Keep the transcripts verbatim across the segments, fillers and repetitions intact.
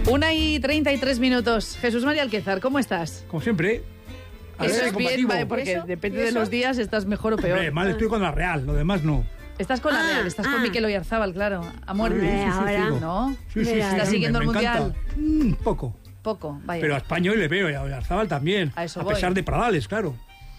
Una y treinta y tres minutos. Jesús María Alquezar, ¿cómo estás? Como siempre. Eso es bien, vale, porque ¿Eso? depende ¿Y de eso? los días, estás mejor o peor. Hombre, mal estoy con la Real, lo demás no. Estás con la Ah, Real, estás ah. con Mikel Oyarzábal, claro, a muerte. Hombre, ahora. ¿No? Sí, sí, sí. Mira, ¿Estás sí, siguiendo me- el me Mundial? encanta. Mm, poco. Poco, vaya. Pero a Español le veo y a Oyarzabal también. A eso a voy. pesar de Pradales, claro.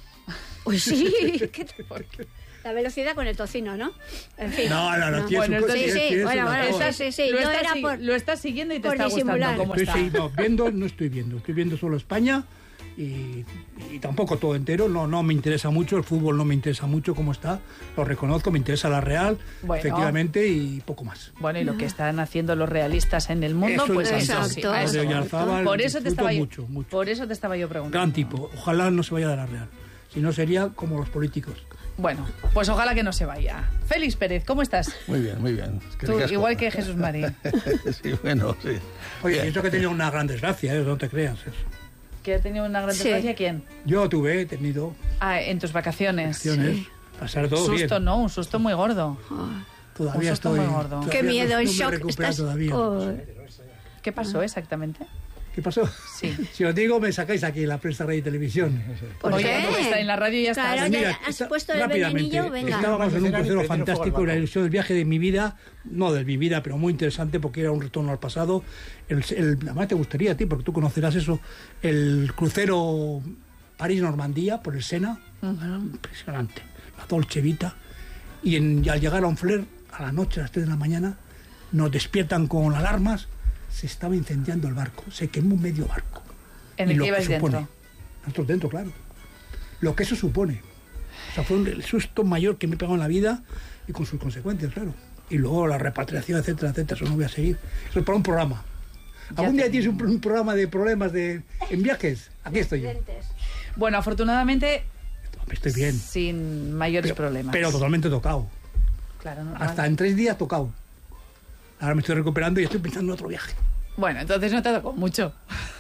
Uy, sí. ¿Qué te- La velocidad con el tocino, ¿no? En fin. No, no, no. tiene Bueno, su- entonces- tiene- Sí, sí, tiene su bueno, razón. bueno, Estás- sí, sí, lo, yo estás, era si- por- lo estás siguiendo y te por está gustando disimular. cómo Estoy está. sí, no, viendo, no estoy viendo. Estoy viendo solo España y, y tampoco todo entero. No, no me interesa mucho. El fútbol no me interesa mucho cómo está. Lo reconozco. Me interesa la Real, Bueno. efectivamente, y poco más. Bueno, y lo que están haciendo los realistas en el mundo, Eso pues es eso sí. exacto. a eso De voy. Oyarzabal Por eso te disfruto estaba yo, mucho, mucho. por eso te estaba yo preguntando. Gran tipo. Ojalá no se vaya de la Real. Si no, sería como los políticos. Bueno, pues ojalá que no se vaya. Félix Pérez, ¿cómo estás? Muy bien, muy bien. Es que Tú, ricasco. igual que Jesús María. Sí, bueno, sí. Oye, Bien. eso que he tenido una gran desgracia, ¿eh? No te creas eso. ¿Que ha tenido una gran Sí. desgracia? ¿Quién? Yo tuve, he tenido Ah, en tus vacaciones. acciones, pasar todo Susto, bien. ¿no? Un susto muy gordo. Todavía un susto estoy. muy gordo. todavía Qué miedo, no, en no me he shock. recuperado Estás... todavía. Oh, ¿Qué pasó exactamente? ¿Qué pasó? Sí. Si os digo, me sacáis aquí en la prensa radio y televisión. ¿Por Oye, qué? no, está en la radio y ya está. Claro, Pues ya Mira, has está- puesto el rápidamente, venenillo, venga. estábamos en un crucero fantástico, la el ilusión del viaje de mi vida, no de mi vida, pero muy interesante porque era un retorno al pasado. El, el, además te gustaría a ti, porque tú conocerás eso, el crucero París-Normandía por el Sena, impresionante, la Dolce Vita, y, en, y al llegar a Honfleur, a la noche, a las tres de la mañana, nos despiertan con alarmas, se estaba incendiando el barco, se quemó medio barco. En Y el lo que ibais supone. dentro. Nosotros dentro, claro. Lo que eso supone. O sea, fue un- el susto mayor que me he pegado en la vida y con sus consecuencias, claro. Y luego la repatriación, etcétera, etcétera, eso no voy a seguir. Eso es para un programa. ¿Algún te- día tienes un, un programa de problemas de, en viajes? Aquí estoy yo. Bueno, afortunadamente, Estoy bien. sin mayores Pero, problemas. pero totalmente tocado. Claro, no- Hasta en tres días tocado. Ahora me estoy recuperando y estoy pensando en otro viaje. Bueno, entonces no te tocó mucho.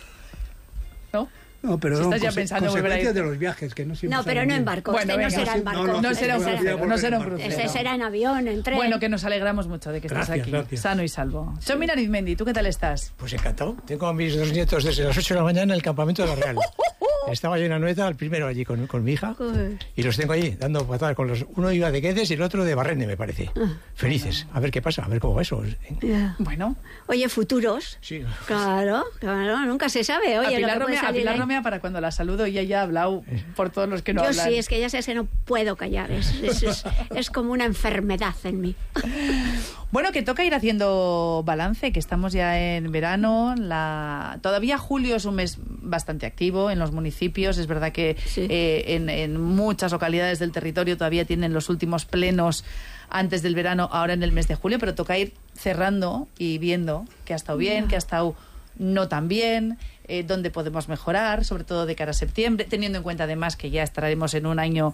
¿No? No, pero Si no, estás ya conse- pensando en volver a ir. consecuencias de los viajes que no siempre No, pero salen no en bien. barco. Bueno, Este no venga, será en sí, barco. no, no, No será un sí, Este crucero, no será un Ese crucero. Ese será en avión, en tren. Bueno, que nos alegramos mucho de que estés Gracias, aquí, gracias. sano y salvo. Chomina Arizmendi, ¿tú qué tal estás? Pues encantado. Tengo a mis dos nietos desde las ocho de la mañana en el campamento de la Real. Estaba yo en Anoeta, el primero allí con, con mi hija, Joder. y los tengo allí dando patadas con los... Uno iba de Guedes y el otro de Barrene, me parece. Ah. Felices. A ver qué pasa, a ver cómo va eso. Ya. Bueno, Oye, futuros. Sí. Claro, claro, nunca se sabe. Oye, a lo Pilar, que puede Romea, a salir Pilar ahí. Romea para cuando la saludo y ella ha hablado por todos los que no Yo hablan. sí, es que ya sé que no puedo callar. Es, es, es, es como una enfermedad en mí. Bueno, que toca ir haciendo balance, que estamos ya en verano. La... Todavía julio es un mes bastante activo en los municipios. Es verdad que Sí. eh, en, en muchas localidades del territorio todavía tienen los últimos plenos antes del verano, ahora en el mes de julio, pero toca ir cerrando y viendo que ha estado bien, que ha estado no tan bien, eh, dónde podemos mejorar, sobre todo de cara a septiembre, teniendo en cuenta además que ya estaremos en un año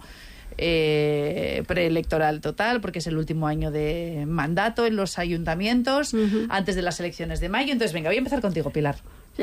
eh, preelectoral total, porque es el último año de mandato en los ayuntamientos, Ujú. antes de las elecciones de mayo. Entonces, venga, voy a empezar contigo, Pilar.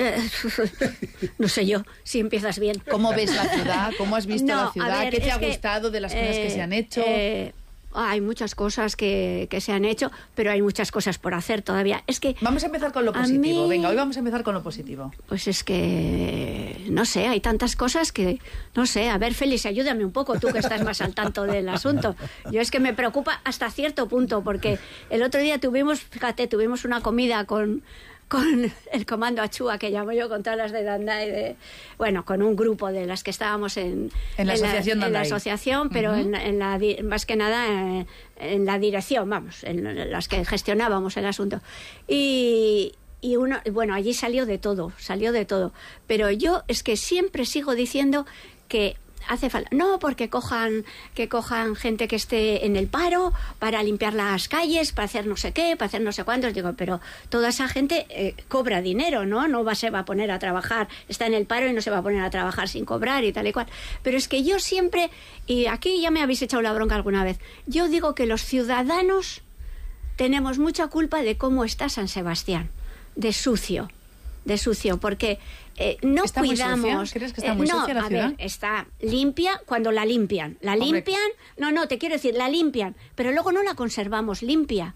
No sé yo si empiezas bien. ¿Cómo ves la ciudad? ¿Cómo has visto No, la a ciudad? ver, ¿Qué te es ha que, gustado de las cosas que eh, se han hecho? eh, hay muchas cosas que, que se han hecho, pero hay muchas cosas por hacer todavía. Es que, Vamos a empezar con lo a positivo. mí- Venga, hoy vamos a empezar con lo positivo. pues es que, no sé, hay tantas cosas que, no sé, a ver, Félix, ayúdame un poco, tú que estás más al tanto del asunto. Yo es que me preocupa hasta cierto punto, porque el otro día tuvimos, fíjate, tuvimos una comida con... con el comando Achúa, que llamo yo, con todas las de Dandai, de, bueno, con un grupo de las que estábamos en, En la asociación en la Dandai. asociación, pero Ujú. en, en la, di- más que nada eh, en la dirección, vamos, en las que gestionábamos el asunto. Y, y uno, bueno, allí salió de todo, salió de todo. Pero yo es que siempre sigo diciendo que hace falta, no porque cojan que cojan gente que esté en el paro para limpiar las calles, para hacer no sé qué, para hacer no sé cuántos, digo, pero toda esa gente eh, cobra dinero, ¿no? No va, se va a poner a trabajar, está en el paro y no se va a poner a trabajar sin cobrar y tal y cual. Pero es que yo siempre, y aquí ya me habéis echado la bronca alguna vez, yo digo que los ciudadanos tenemos mucha culpa de cómo está San Sebastián, de sucio, de sucio, porque eh, no ¿Está muy cuidamos. sucia? ¿Crees que está eh, muy no, sucia la a ciudad? ver, está limpia cuando la limpian. La Hombre. limpian, no, no, te quiero decir, la limpian, pero luego no la conservamos limpia.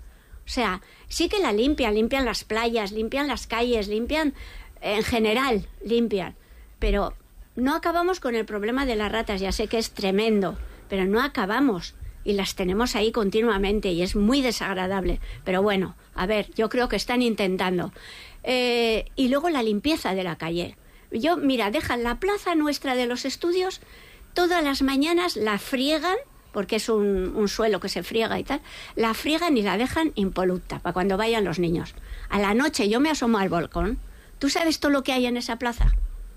O sea, sí que la limpian, limpian las playas, limpian las calles, limpian, en general, limpian. Pero no acabamos con el problema de las ratas, ya sé que es tremendo, pero no acabamos. Y las tenemos ahí continuamente y es muy desagradable. Pero bueno, a ver, yo creo que están intentando. Eh, y luego la limpieza de la calle. Yo, mira, dejan la plaza nuestra de los estudios, todas las mañanas la friegan, porque es un, un suelo que se friega y tal, la friegan y la dejan impoluta para cuando vayan los niños. A la noche yo me asomo al balcón. ¿Tú sabes todo lo que hay en esa plaza?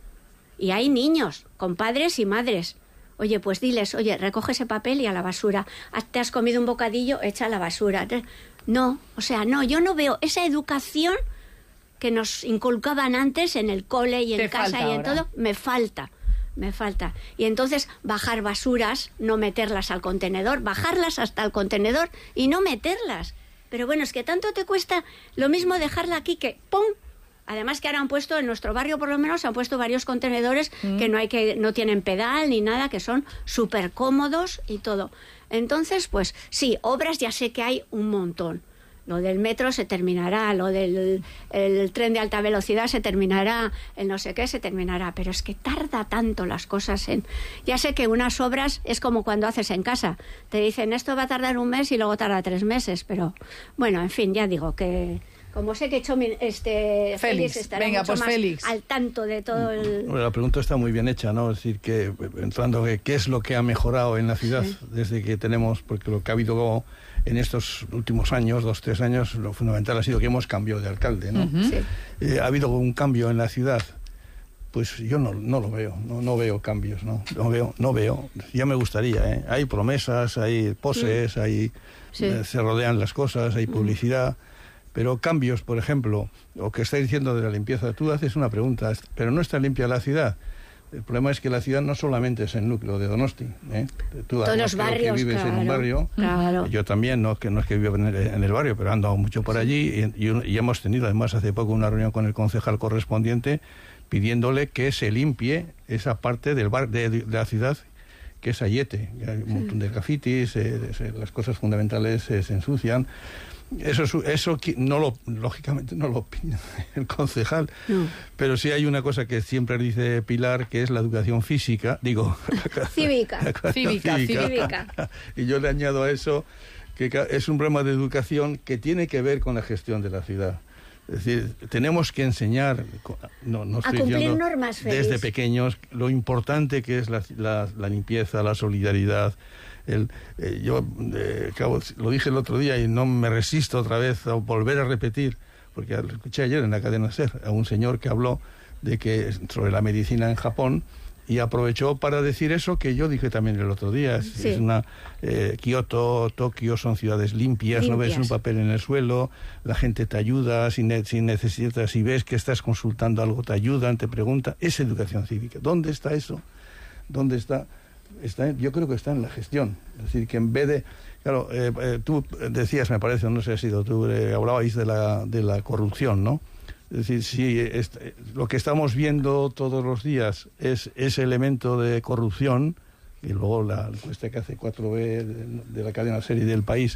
Y hay niños, con padres y madres. Oye, pues diles, oye, recoge ese papel y a la basura. Te has comido un bocadillo, echa a la basura. No, o sea, no, yo no veo esa educación que nos inculcaban antes en el cole y en Te casa y en ahora. todo, me falta, me falta. Y entonces bajar basuras, no meterlas al contenedor, bajarlas hasta el contenedor y no meterlas. Pero bueno, es que tanto te cuesta lo mismo dejarla aquí que ¡pum! Además que ahora han puesto, en nuestro barrio por lo menos, han puesto varios contenedores mm. que no hay que no tienen pedal ni nada, que son súper cómodos y todo. Entonces, pues sí, obras ya sé que hay un montón. Lo del metro se terminará, lo del el tren de alta velocidad se terminará, el no sé qué se terminará, pero es que tarda tanto las cosas en... Ya sé que unas obras es como cuando haces en casa. Te dicen, esto va a tardar un mes y luego tarda tres meses, pero bueno, en fin, ya digo que... Como sé que Chomin, este, Félix, Félix estará venga, mucho pues más Félix. al tanto de todo el... Bueno, la pregunta está muy bien hecha, ¿no? Es decir, que entrando que qué es lo que ha mejorado en la ciudad sí. desde que tenemos, porque lo que ha habido en estos últimos años, dos, tres años, lo fundamental ha sido que hemos cambiado de alcalde, ¿no? Uh-huh. Sí. Eh, ¿Ha habido un cambio en la ciudad? Pues yo no, no lo veo, no, no veo cambios, ¿no? No veo, no veo. Ya me gustaría, ¿eh? Hay promesas, hay poses, sí. hay sí. eh, se rodean las cosas, hay publicidad... Uh-huh. Pero cambios, por ejemplo, lo que estáis diciendo de la limpieza, tú haces una pregunta, pero no está limpia la ciudad. El problema es que la ciudad no solamente es el núcleo de Donosti. ¿eh? Tú Todos los barrios, que vives claro, en un barrio, claro. Yo también, no, que no es que viva en el, en el barrio, pero he andado mucho por allí y, y, y hemos tenido además hace poco una reunión con el concejal correspondiente pidiéndole que se limpie esa parte del bar de, de la ciudad que es Ayete. Hay un montón de grafitis, eh, de, las cosas fundamentales eh, se ensucian. Eso, eso no lo, lógicamente no lo opina el concejal, no. Pero sí hay una cosa que siempre dice Pilar, que es la educación física, digo, cívica. La cívica, cívica. cívica. Y yo le añado a eso que es un problema de educación que tiene que ver con la gestión de la ciudad. Es decir, tenemos que enseñar, no, no estoy a cumplir diciendo, normas, Félix. Desde pequeños, lo importante que es la, la, la limpieza, la solidaridad. El, eh, yo eh, cabo, lo dije el otro día y no me resisto otra vez a volver a repetir, porque lo escuché ayer en la cadena SER, a un señor que habló de que sobre la medicina en Japón y aprovechó para decir eso que yo dije también el otro día. Es, sí. es una eh, Kioto, Tokio son ciudades limpias, limpias, no ves un papel en el suelo, la gente te ayuda, si, ne si necesitas, si ves que estás consultando algo te ayudan, te preguntan. Es educación cívica. ¿Dónde está eso? ¿Dónde está? Está, yo creo que está en la gestión. Es decir, que en vez de... Claro, eh, eh, tú decías, me parece, no sé si sido tú, eh, hablabais de la, de la corrupción, ¿no? Es decir, si es, lo que estamos viendo todos los días es ese elemento de corrupción, y luego la encuesta que hace cuatro B de, de la cadena SER y del País,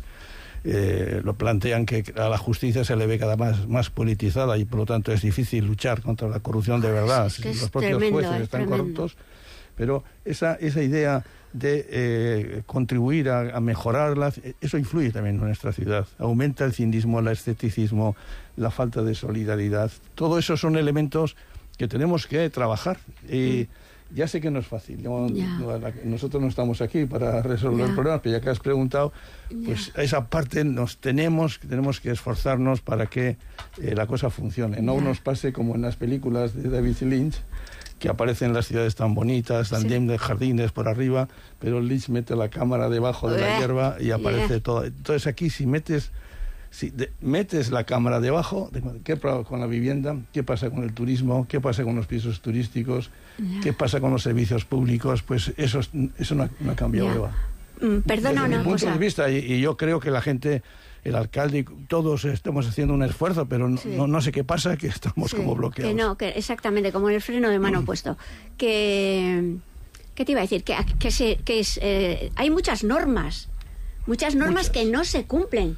eh, lo plantean que a la justicia se le ve cada vez más, más politizada y por lo tanto es difícil luchar contra la corrupción de verdad. Es que si es los propios tremendo, jueces están tremendo. corruptos. Pero esa, esa idea de eh, contribuir a, a mejorarla, eso influye también en nuestra ciudad. Aumenta el cinismo, el escepticismo, la falta de solidaridad. Todo eso son elementos que tenemos que trabajar. Y ya sé que no es fácil. No, no, nosotros no estamos aquí para resolver yeah. problemas, pero ya que has preguntado, pues yeah. esa parte nos tenemos, tenemos que esforzarnos para que eh, la cosa funcione. No yeah. nos pase como en las películas de David Lynch, que aparecen las ciudades tan bonitas, tan sí. llenas de jardines por arriba, pero Lynch mete la cámara debajo de la hierba y aparece yeah. todo. Entonces aquí si metes si de, metes la cámara debajo, de, ¿qué pasa con la vivienda? ¿Qué pasa con el turismo? ¿Qué pasa con los pisos turísticos? Yeah. ¿Qué pasa con los servicios públicos? Pues eso, eso no, no ha cambiado, yeah. Eva. Mm, perdona Desde una mi punto cosa. de vista, y, y yo creo que la gente... El alcalde y todos estamos haciendo un esfuerzo, pero no, sí. no, no sé qué pasa, que estamos sí, como bloqueados. Que no, que exactamente, como el freno de mano mm. puesto. Que, ¿qué te iba a decir? Que, que, se, que es, eh, hay muchas normas, muchas normas muchas. que no se cumplen.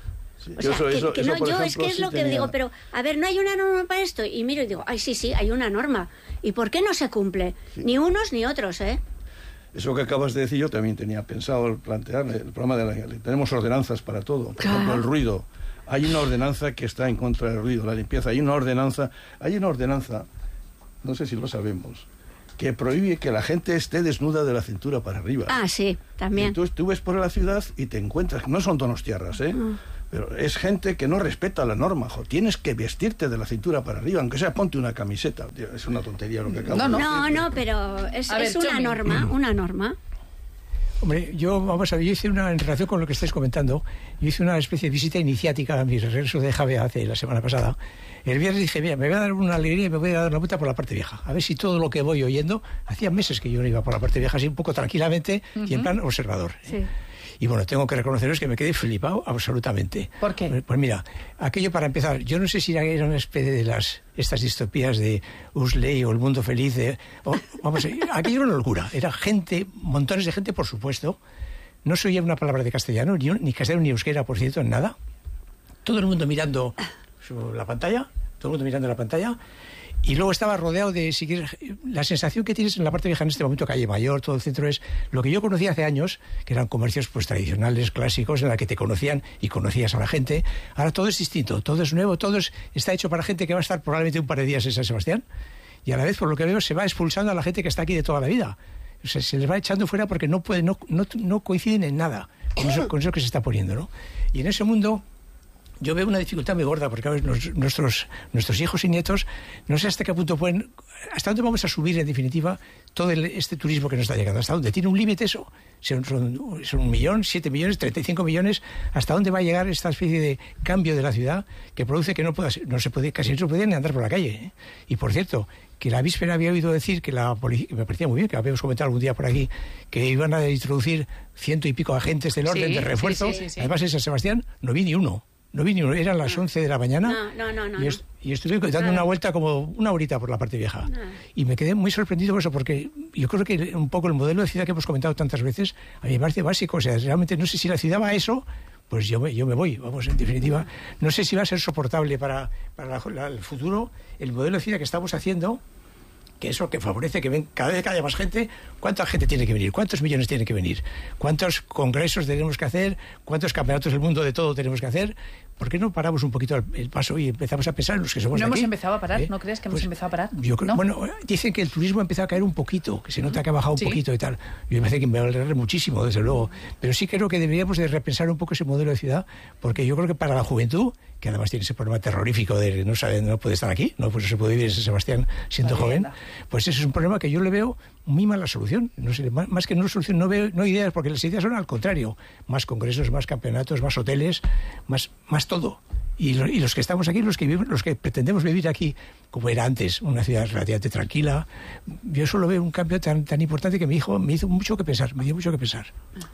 Sí. O sea, Eso- que, eso- que eso, no, por yo es ejemplo, que es sí lo que tenía- digo, pero a ver, no hay una norma para esto. Y miro y digo, ay, sí, sí, hay una norma. ¿Y por qué no se cumple? Sí. Ni unos ni otros, ¿eh? Eso que acabas de decir yo también tenía pensado plantear el problema de la... Tenemos ordenanzas para todo. Por Claro. ejemplo, el ruido. Hay una ordenanza que está en contra del ruido, la limpieza. Hay una ordenanza... Hay una ordenanza, no sé si lo sabemos, que prohíbe que la gente esté desnuda de la cintura para arriba. Ah, sí, también. Entonces tú ves por la ciudad y te encuentras, no son donostiarras, ¿eh? Mm. Pero es gente que no respeta la norma, jo. Tienes que vestirte de la cintura para arriba, aunque sea ponte una camiseta. Tío, es una tontería lo que acabo No, de no. decir. No, no, pero es, A ver, es una Chomi. norma, una norma. Hombre, yo, vamos a ver, yo hice una, en relación con lo que estáis comentando, yo hice una especie de visita iniciática a mi regreso de Javea hace la semana pasada. El viernes dije, mira, me voy a dar una alegría y me voy a dar una vuelta por la parte vieja. A ver si todo lo que voy oyendo, hacía meses que yo no iba por la parte vieja así un poco tranquilamente y en plan observador. ¿eh? Sí. Y bueno, tengo que reconoceros que me quedé flipado absolutamente. ¿Por qué? Pues, pues mira, aquello para empezar, yo no sé si era una especie de las estas distopías de Huxley o El Mundo Feliz, de, o- vamos, eh, aquello era una locura. Era gente, montones de gente, por supuesto. No se oía una palabra de castellano, ni, ni castellano ni euskera, por cierto, en nada. Todo el mundo mirando su- la pantalla, todo el mundo mirando la pantalla. Y luego estaba rodeado de... Si quieres, la sensación que tienes en la parte vieja en este momento, Calle Mayor, todo el centro, es lo que yo conocía hace años, que eran comercios pues tradicionales, clásicos, en la que te conocían y conocías a la gente. Ahora todo es distinto, todo es nuevo, todo es, está hecho para gente que va a estar probablemente un par de días en San Sebastián. Y a la vez, por lo que veo, se va expulsando a la gente que está aquí de toda la vida. O sea, se les va echando fuera porque no, puede, no, no, no coinciden en nada con eso, con eso que se está poniendo, ¿no? Y en ese mundo... Yo veo una dificultad muy gorda porque a ver, nos- nuestros, nuestros hijos y nietos, no sé hasta qué punto pueden, hasta dónde vamos a subir en definitiva todo el- este turismo que nos está llegando, hasta dónde tiene un límite eso, son, son, son un millón, siete millones, treinta y cinco millones, hasta dónde va a llegar esta especie de cambio de la ciudad que produce que no pueda ser- no se puede, casi no se puede ni andar por la calle. ¿eh? Y por cierto, que la víspera había oído decir que la policía, me parecía muy bien, que habíamos comentado algún día por aquí, que iban a introducir ciento y pico agentes del orden Sí, de sí, refuerzo, sí, sí, sí. además en San Sebastián no vi ni uno. No vi ni uno, eran las once de la mañana. No, no, no, no, y, est- y estuve dando Nada. una vuelta como una horita por la parte vieja. Nada. Y me quedé muy sorprendido por eso, porque yo creo que un poco el modelo de ciudad que hemos comentado tantas veces, a mí me parece básico. O sea, realmente no sé si la ciudad va a eso, pues yo me, yo me voy. Vamos, en definitiva, no sé si va a ser soportable para, para la- la- el futuro el modelo de ciudad que estamos haciendo, que eso que favorece que ven cada vez que haya más gente, cuánta gente tiene que venir, cuántos millones tiene que venir, cuántos congresos tenemos que hacer, cuántos campeonatos del mundo de todo tenemos que hacer. ¿Por qué no paramos un poquito el, el paso y empezamos a pensar en los que somos No de hemos aquí? empezado a parar, ¿Eh? ¿no crees que hemos Pues, empezado a parar? Yo creo, ¿No? Bueno, dicen que el turismo ha empezado a caer un poquito, que se nota que ha bajado un Sí. poquito y tal. Yo me parece que me va a valer muchísimo, desde luego. Pero sí creo que deberíamos de repensar un poco ese modelo de ciudad, porque yo creo que para la juventud, que además tiene ese problema terrorífico de que no sabe, no puede estar aquí, no pues no se puede vivir en San Sebastián siendo La joven, leyenda. pues ese es un problema que yo le veo muy mala solución. No sé, más, más que no solución, no veo no ideas, porque las ideas son al contrario. Más congresos, más campeonatos, más hoteles, más, más todo. Y, lo- y los que estamos aquí, los que vivimos, los que pretendemos vivir aquí, como era antes, una ciudad relativamente tranquila, yo solo veo un cambio tan, tan importante que mi hijo me hizo mucho que pensar, me dio mucho que pensar.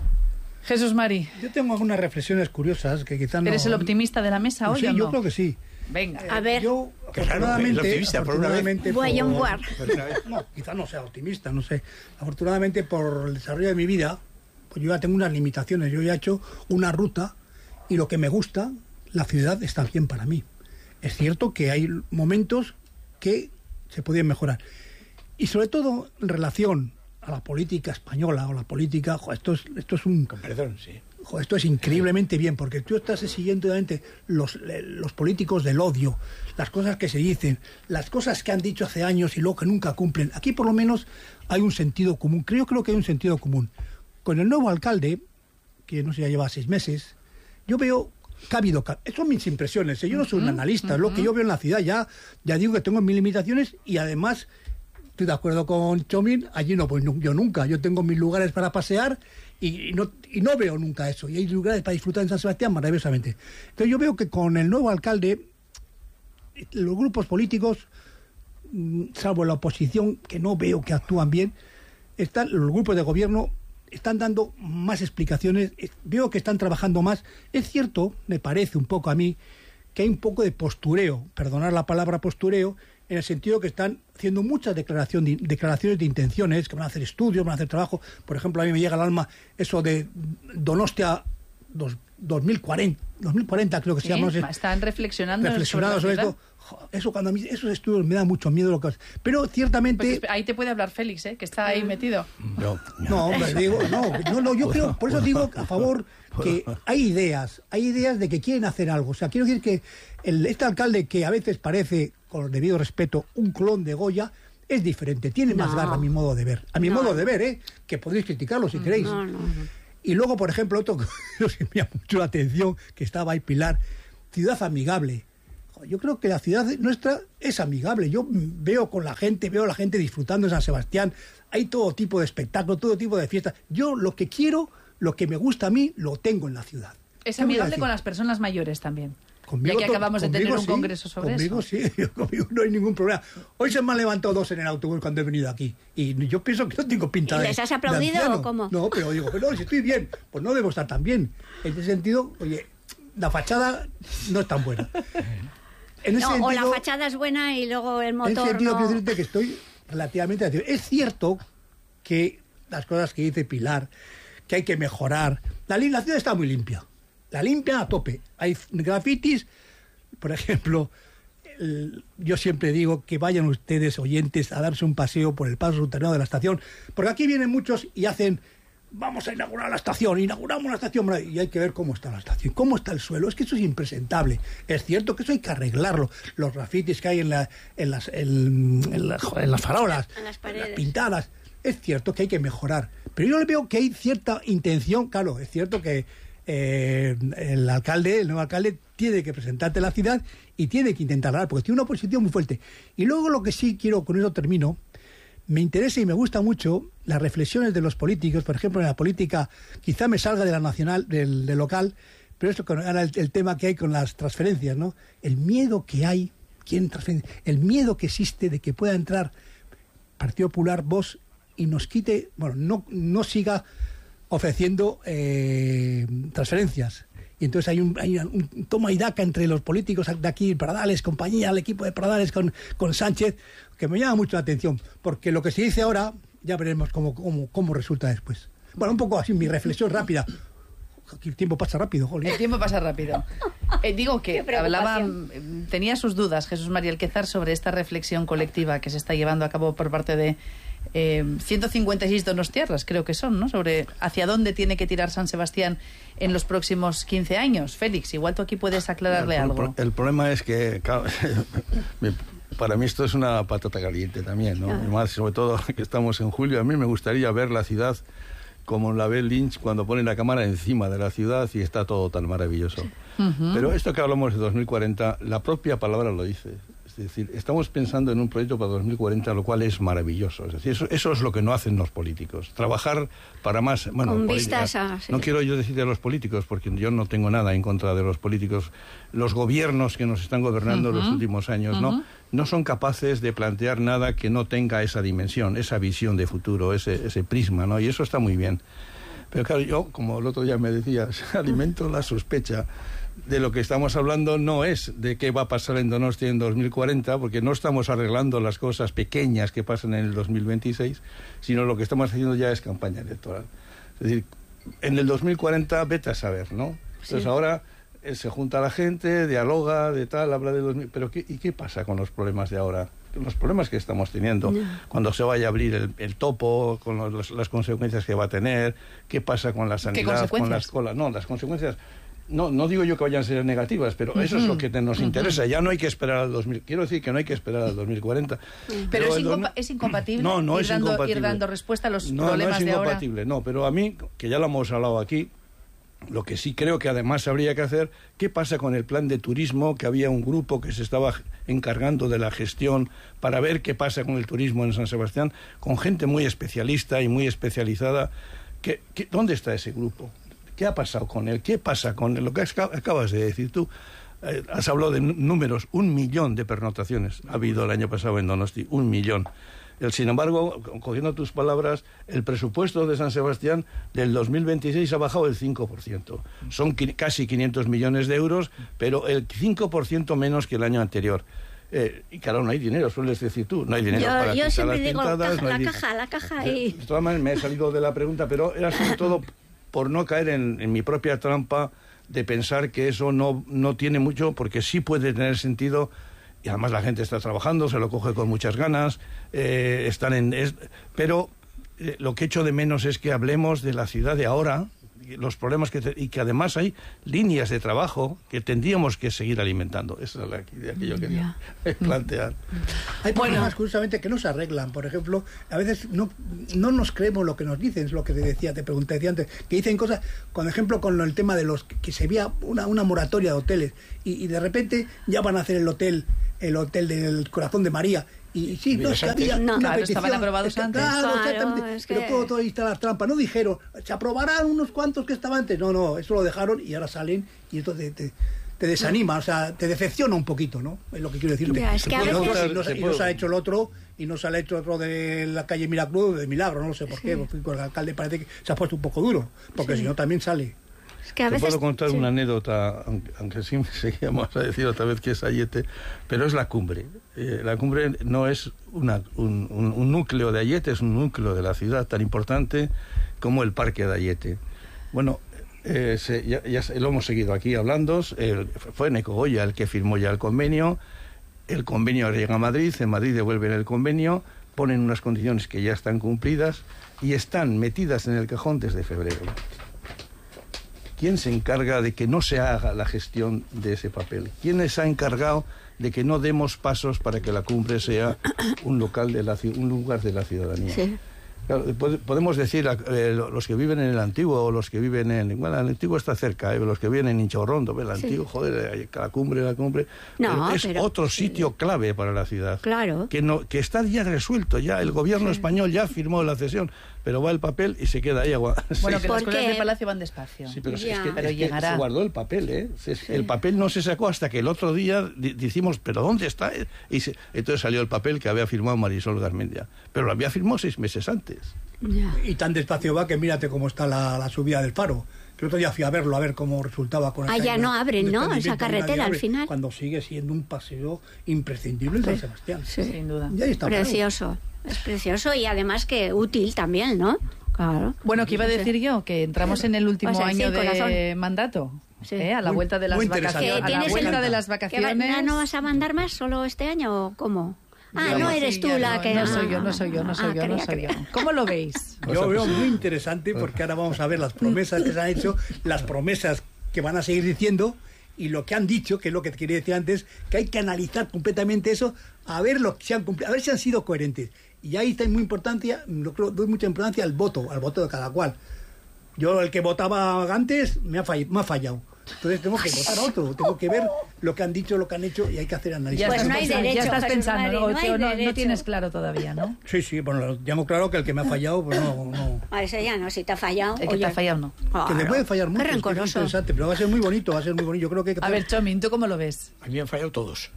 Jesús Mari, Yo tengo algunas reflexiones curiosas que quizás no... ¿eres el optimista de la mesa hoy Sí, o no? yo creo que sí. Venga. A ver. Yo, Qué raro, afortunadamente, el optimista, por una vez. afortunadamente Voyons voir. No, quizás no sea optimista, no sé. Afortunadamente, por el desarrollo de mi vida, pues yo ya tengo unas limitaciones. Yo ya he hecho una ruta y lo que me gusta, la ciudad está bien para mí. Es cierto que hay momentos que se podían mejorar. Y sobre todo en relación a la política española o la política, jo, esto es, esto es un... Con perdón, sí. Jo, esto es increíblemente bien, porque tú estás siguiendo obviamente, los, eh, los políticos del odio, las cosas que se dicen, las cosas que han dicho hace años y luego que nunca cumplen. Aquí por lo menos hay un sentido común. Creo, creo que hay un sentido común. Con el nuevo alcalde, que no sé, ya lleva seis meses, yo veo que ha habido... ca- Son mis impresiones, ¿eh? Yo no soy un analista, es lo que yo veo en la ciudad. Ya, ya digo que tengo mis limitaciones y además... Estoy de acuerdo con Chomín, allí no voy nu- yo nunca. Yo tengo mis lugares para pasear y, y no, y no veo nunca eso. Y hay lugares para disfrutar en San Sebastián maravillosamente. Entonces yo veo que con el nuevo alcalde, los grupos políticos, mm, salvo la oposición, que no veo que actúan bien, están, los grupos de gobierno están dando más explicaciones, eh, veo que están trabajando más. Es cierto, me parece un poco a mí, que hay un poco de postureo, perdonar la palabra postureo, en el sentido que están haciendo muchas declaración de, declaraciones de intenciones, que van a hacer estudios, van a hacer trabajo. Por ejemplo, a mí me llega al alma eso de Donostia dos, dos mil cuarenta, dos mil cuarenta creo que Sí, se llama. No sé, están reflexionando, reflexionando sobre, sobre la esto. Jo, Eso cuando a mí, esos estudios me dan mucho miedo. Lo que, pero ciertamente... Pues ahí te puede hablar Félix, ¿eh? Que está ahí metido. No, No, hombre, digo, no, no, no, yo creo, por eso digo a favor que hay ideas, hay ideas de que quieren hacer algo. O sea, quiero decir que el, este alcalde, que a veces parece, con el debido respeto, un clon de Goya, es diferente, tiene más No. garra a mi modo de ver. A mi No. modo de ver, ¿eh? Que podréis criticarlo si queréis. No, no, no. Y luego, por ejemplo, otro que nos envía mucho la atención, que estaba ahí Pilar, ciudad amigable. Yo creo que la ciudad nuestra es amigable. Yo veo con la gente, veo a la gente disfrutando de San Sebastián. Hay todo tipo de espectáculos, todo tipo de fiestas. Yo lo que quiero, lo que me gusta a mí, lo tengo en la ciudad. Es ¿Qué voy a amigable decir? con las personas mayores también. Conmigo ya que to- acabamos de tener conmigo un sí, congreso sobre conmigo eso. sí, conmigo no hay ningún problema. Hoy se me han levantado dos en el autobús cuando he venido aquí. Y yo pienso que no tengo pinta ¿Y de. les has de aplaudido anciano. o cómo? No, pero digo, pero si estoy bien, pues no debo estar tan bien. En ese sentido, oye, la fachada no es tan buena. En ese No, sentido, o la fachada es buena y luego el en ese motor sentido, no... quiero decirte que estoy relativamente activo. Es cierto que las cosas que dice Pilar, que hay que mejorar. La, li- la ciudad está muy limpia. La limpia a tope. Hay grafitis, por ejemplo. el- yo siempre digo que vayan ustedes, oyentes, a darse un paseo por el paso subterráneo de la estación, porque aquí vienen muchos y hacen, vamos a inaugurar la estación, inauguramos la estación, y hay que ver cómo está la estación, cómo está el suelo. Es que eso es impresentable. Es cierto que eso hay que arreglarlo. Los grafitis que hay en, la, en, las, en, en las, joder, en las farolas, En las paredes. pintadas, es cierto que hay que mejorar. Pero yo le veo que hay cierta intención. Claro, es cierto que eh, el alcalde, el nuevo alcalde, tiene que presentarte la ciudad y tiene que intentar hablar, porque tiene una oposición muy fuerte. Y luego lo que sí quiero, con eso termino, me interesa y me gusta mucho las reflexiones de los políticos. Por ejemplo, en la política, quizá me salga de la nacional, del, del local, pero esto con ahora el, el tema que hay con las transferencias, ¿no? El miedo que hay, ¿quién transfiere? El miedo que existe de que pueda entrar Partido Popular, Vox, y nos quite, bueno, no, no siga ofreciendo eh, transferencias. Y entonces hay un, hay un toma y daca entre los políticos de aquí, Pradales, compañía, el equipo de Pradales con, con Sánchez, que me llama mucho la atención, porque lo que se dice ahora, ya veremos cómo, cómo, cómo resulta después. Bueno, un poco así, mi reflexión rápida. Aquí el tiempo pasa rápido, joder. El tiempo pasa rápido. Eh, digo que Qué hablaba, preocupación. eh, tenía sus dudas Jesús María Alquezar sobre esta reflexión colectiva que se está llevando a cabo por parte de eh, ciento cincuenta y seis donostiarras, creo que son, ¿no? Sobre hacia dónde tiene que tirar San Sebastián en los próximos quince años. Félix, igual tú aquí puedes aclararle el, algo. El problema es que, claro, me- para mí esto es una patata caliente también, ¿no? Ah. Y más, sobre todo que estamos en julio, a mí me gustaría ver la ciudad como la ve Lynch cuando pone la cámara encima de la ciudad y está todo tan maravilloso. Ujú. Pero esto que hablamos de dos mil cuarenta, la propia palabra lo dice. Es decir, estamos pensando en un proyecto para dos mil cuarenta, lo cual es maravilloso. Es decir, eso, eso es lo que no hacen los políticos. Trabajar para más... Bueno, Con política- vistas a- sí. No quiero yo decir de los políticos, porque yo no tengo nada en contra de los políticos. Los gobiernos que nos están gobernando Ujú. los últimos años, ¿no? Ujú. No son capaces de plantear nada que no tenga esa dimensión, esa visión de futuro, ese, ese prisma, ¿no? Y eso está muy bien. Pero claro, yo, como el otro día me decías, alimento la sospecha de lo que estamos hablando no es de qué va a pasar en Donostia en dos mil cuarenta, porque no estamos arreglando las cosas pequeñas que pasan en el dos mil veintiséis, sino lo que estamos haciendo ya es campaña electoral. Es decir, en el dos mil cuarenta vete a saber, ¿no? Entonces Sí. ahora eh, se junta la gente, dialoga, de tal, habla de dos mil... Pero ¿qué, ¿y qué pasa con los problemas de ahora? Los problemas que estamos teniendo, No. cuando se vaya a abrir el, el topo, con los- los- las consecuencias que va a tener, qué pasa con la sanidad, con consecuencias? la escuela. No, las consecuencias, no, no digo yo que vayan a ser negativas, pero eso es lo que te- nos interesa. Ya no hay que esperar al dos mil, quiero decir que no hay que esperar al dos mil cuarenta. Pero es, el dos incompa- mil es incompatible No, no ir, es dando, incompatible. ir dando respuesta a los no, problemas no es de ahora. incompatible, no, pero a mí, que ya lo hemos hablado aquí, lo que sí creo que además habría que hacer, ¿qué pasa con el plan de turismo? Que había un grupo que se estaba encargando de la gestión para ver qué pasa con el turismo en San Sebastián, con gente muy especialista y muy especializada. ¿Qué, qué, ¿Dónde está ese grupo? ¿Qué ha pasado con él? ¿Qué pasa con él? Lo que acab- acabas de decir tú. Eh, has hablado de nú- números, un millón de pernotaciones ha habido el año pasado en Donosti, un millón. El, sin embargo, co- cogiendo tus palabras, el presupuesto de San Sebastián del dos mil veintiséis ha bajado el cinco por ciento. Son qui- casi quinientos millones de euros, pero el cinco por ciento menos que el año anterior. Eh, y claro, no hay dinero, sueles decir tú, no hay dinero Yo, para yo pintar siempre las digo pintadas, caja, no hay la di- caja, la caja de, y... de todas maneras, me he salido de la pregunta, pero era sobre todo por no caer en, en mi propia trampa de pensar que eso no, no tiene mucho, porque sí puede tener sentido, y además la gente está trabajando, se lo coge con muchas ganas, eh, están en... Es, pero eh, lo que echo de menos es que hablemos de la ciudad de ahora, los problemas que te, y que además hay líneas de trabajo que tendríamos que seguir alimentando. Esa es la idea que yo quería yeah. plantear. Hay problemas, curiosamente, que no se arreglan. Por ejemplo, a veces no, no nos creemos lo que nos dicen, es lo que te decía, te pregunté decía antes, que dicen cosas, por ejemplo, con el tema de los que se veía una, una moratoria de hoteles y, y de repente ya van a hacer el hotel, el hotel del Corazón de María. Y sí, no, es que había no, una claro, petición, estaban aprobados es que, antes. Claro, Claro, exactamente. es que... Pero todo, todo ahí está la trampa. No dijeron, se aprobarán unos cuantos que estaban antes. No, no, eso lo dejaron y ahora salen y esto te, te, te desanima, o sea, te decepciona un poquito, ¿no? Es lo que quiero decirte. Ya, es que a y, veces... no, y, no, se, y no se ha hecho el otro, y no se ha hecho otro de la calle Miracruz, de Milagro, no sé por qué, porque con el alcalde parece que se ha puesto un poco duro, porque sí. si no también sale. Que a Te veces, puedo contar sí. una anécdota, aunque, aunque sí me seguíamos a decir otra vez que es Ayete, pero es la cumbre. Eh, la cumbre no es una, un, un, un núcleo de Ayete, es un núcleo de la ciudad tan importante como el parque de Ayete. Bueno, eh, se, ya, ya lo hemos seguido aquí hablando, eh, fue Neco Goya el que firmó ya el convenio, el convenio llega a Madrid, en Madrid devuelven el convenio, ponen unas condiciones que ya están cumplidas y están metidas en el cajón desde febrero. ¿Quién se encarga de que no se haga la gestión de ese papel? ¿Quién se ha encargado de que no demos pasos para que la cumbre sea un local de la un lugar de la ciudadanía? Sí. Claro, podemos decir eh, los que viven en el antiguo o los que viven en... Bueno, el antiguo está cerca, eh, los que viven en Inchaurrondo, el sí. antiguo, joder, la cumbre, la cumbre... No, es pero, otro sitio sí. clave para la ciudad. Claro. Que, no, que está ya resuelto, ya el gobierno sí. español ya firmó la cesión, pero va el papel y se queda ahí agua. Bueno, sí. que las cosas de Palacio van despacio. Sí, pero, ya. es, que, pero es llegará. que se guardó el papel, ¿eh? Sí. El papel no se sacó hasta que el otro día decimos, ¿pero dónde está? Y se, entonces salió el papel que había firmado Marisol Garmendia, pero lo había firmado seis meses antes. Ya. Y tan despacio va que mírate cómo está la, la subida del Faro. Que el otro día fui a verlo, a ver cómo resultaba con Ah, ya no abren, ¿no? Esa carretera al final. Cuando sigue siendo un paseo imprescindible en San Sebastián. Sí, sin duda. Y ahí está precioso, Faro. Es precioso y además que útil también, ¿no? Claro. Bueno, que iba a decir yo, que entramos en el último sea, año sí, de corazón. mandato. Sí. ¿eh? A la vuelta de las vacaciones. A la vuelta el... de las vacaciones. ¿No vas a mandar más solo este año o cómo? Ah, Digamos, no eres sí, tú la no, que... No soy yo, no soy yo, no soy ah, yo, quería, no soy quería. yo. ¿Cómo lo veis? Yo veo muy interesante porque ahora vamos a ver las promesas que se han hecho, las promesas que van a seguir diciendo y lo que han dicho, que es lo que te quería decir antes, que hay que analizar completamente eso, a ver lo que se han cumplido, a ver si han sido coherentes. Y ahí está muy importancia, lo creo, doy mucha importancia al voto, al voto de cada cual. Yo, el que votaba antes, me ha fallado. Me ha fallado. Entonces tengo que votar a otro, tengo que ver lo que han dicho, lo que han hecho y hay que hacer análisis. Pues no hay derecho, ya estás pensando, Mari, no, no, hay no, derecho. no tienes claro todavía, ¿no? Sí, sí, bueno, lo tengo claro que el que me ha fallado, pues no... no. A ese ya no, si te ha fallado... El que te ha fallado no. Claro. Que le puede fallar mucho, Qué es que es rencoroso. interesante, pero va a ser muy bonito, va a ser muy bonito. Yo creo que hay que A ver, Chomin, ¿tú cómo lo ves? A mí me han fallado todos.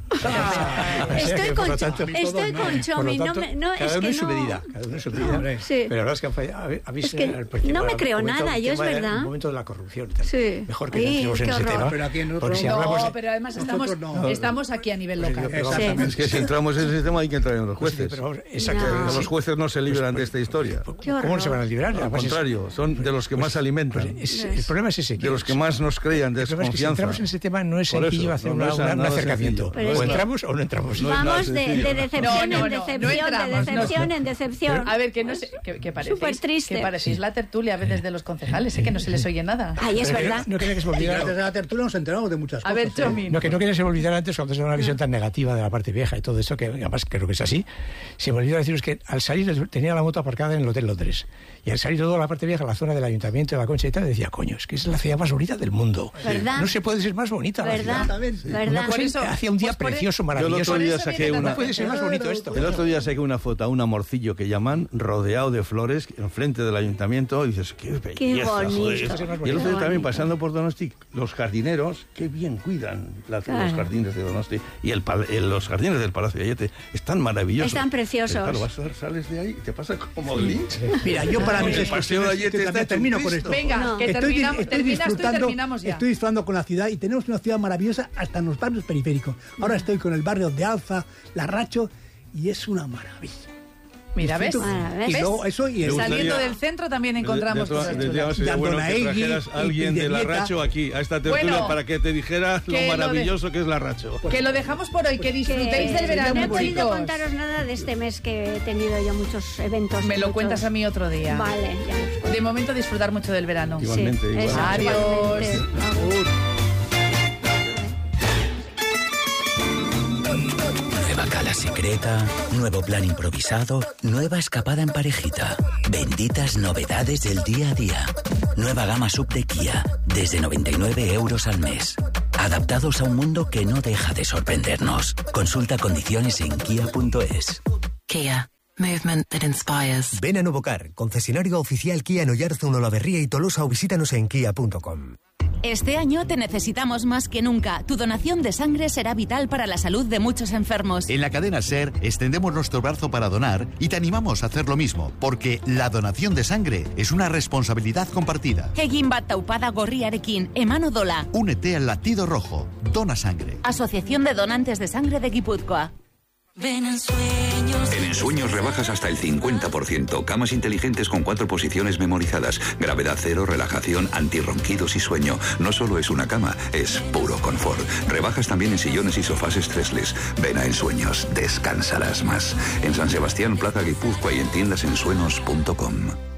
Ah, estoy con, Por lo tanto, estoy todos, con no. Chomi, Por no, lo tanto, me, no cada es uno que en su no... medida, cada uno en su medida. Hombre. Sí. Pero la verdad es que han fallado. A mí Es se- que al principio no me ha creo comentado nada, el yo es tema del verdad. momento de la corrupción. y tal. Sí. Mejor que Ay, no entremos en qué ese horror. tema. Pero aquí en otro- porque si No, hablamos de- pero además estamos, Nosotros no. estamos aquí a nivel local. Exactamente. Es que si entramos en ese sistema hay que entrar en los Pues sí, jueces. pero vamos, exacto, No. sí. Los jueces no se libran de esta historia. Qué ¿Cómo horror. no se van a librar? Al Además, es- contrario, son de los que más alimentan. es- el problema es ese. De los que más nos crean El problema es que si desconfianza. entramos en ese tema no es Por sencillo eso, hacer no, no una- es una- un nada acercamiento. sencillo. Pero es O que- entramos o no entramos. No es nada Vamos de, sencillo. de decepción No, no, en no, no decepción, entramos, de decepción no. en decepción. A ver, que no sé, que, que parecéis, Súper triste. que parecéis la tertulia a veces de los concejales, ¿eh? Que no se les oye nada. Ay, es Pero que verdad. No, no quería que se me Y olvidara. gracias a la tertulia nos enteramos de muchas A cosas. ver, ¿eh? Chomin. No, que no quería se me olvidara antes cuando se da una visión tan negativa de la parte vieja y todo eso, que además creo que es así. Se me olvidó deciros que al salir tenía la moto aparcada en el Hotel Londres. Y al salir toda la parte vieja, la zona del Ayuntamiento de la Concha y tal, decía, coño, es que es la ciudad más bonita del mundo. ¿Verdad? No se puede ser más bonita la ¿Verdad? ciudad. Exactamente. Una ¿Verdad? cosa Por eso- hacía un día pues por- precioso, Yo el maravilloso. otro día eso saqué viene una... No puede ser más bonito esto. El otro día saqué una foto a un amorcillo que llaman rodeado de flores enfrente del ayuntamiento y dices, qué belleza, Qué bonito. joder. Esto es más Y el bonito. otro día también Qué pasando por Donosti, los jardineros, qué bien cuidan la- Claro. los jardines de Donosti y el, pal- el- los jardines del Palacio de Ayete están maravillosos. Están preciosos. Pero claro, vas a- sales de ahí y te pasa como Lynch. Mira, yo para mis El paseo de Ayete expresiones, está hecho termino un con Cristo. esto. Venga, No. que Estoy, terminamos, estoy terminas tú y disfrutando, terminamos ya. estoy disfrutando con la ciudad y tenemos una ciudad maravillosa hasta en los barrios periféricos. Ahora estoy con el barrio de Alfa, Larracho, y es una maravilla. Mira, ¿ves? Ah, ¿ves? Y luego eso y el, Me gustaría- Saliendo del centro también encontramos de, de, cosas de, chulas. de, sería De bueno que Andonaegui trajeras a alguien y de de la Vieta. Racho aquí, a esta tertulia, Bueno, para que te dijera lo que lo de- maravilloso que es la Racho. Que lo dejamos por hoy, que disfrutéis del Que verano, no he podido chicos. contaros nada de este mes que he tenido yo muchos eventos. Me lo muchos- cuentas a mí otro día. Vale, ya. De momento disfrutar mucho del verano. Igualmente, Sí, igual. eso, Adiós. igualmente. Agur. Nueva cala secreta, nuevo plan improvisado, nueva escapada en parejita. Benditas novedades del día a día. Nueva gama sub de Kia, desde noventa y nueve euros al mes. Adaptados a un mundo que no deja de sorprendernos. Consulta condiciones en kia punto es. Kia. Movement that inspires. Ven a Nuvocar, concesionario oficial Kia en Oyarzun, Olavarría y Tolosa, o visítanos en kia punto com. Este año te necesitamos más que nunca. Tu donación de sangre será vital para la salud de muchos enfermos. En la cadena SER extendemos nuestro brazo para donar y te animamos a hacer lo mismo, porque la donación de sangre es una responsabilidad compartida. Egin bat taupada gorriarekin, eman odola. Únete al latido rojo. Dona sangre. Asociación de Donantes de Sangre de Guipúzcoa. Ven en sueños. En Ensueños rebajas hasta el cincuenta por ciento. Camas inteligentes con cuatro posiciones memorizadas. Gravedad cero, relajación, antirronquidos y sueño. No solo es una cama, es puro confort. Rebajas también en sillones y sofás stressless. Ven a Ensueños, descansarás más. En San Sebastián, Plaza Guipúzcoa y en tiendas ensueños punto com.